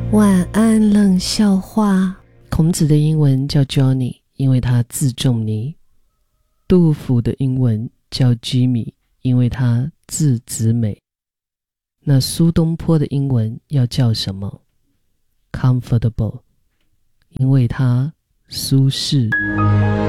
晚安冷笑话。孔子的英文叫 Johnny， 因为他字仲尼。杜甫的英文叫 Jimmy， 因为他字子美。那苏东坡的英文要叫什么？ Comfortable， 因为他舒适。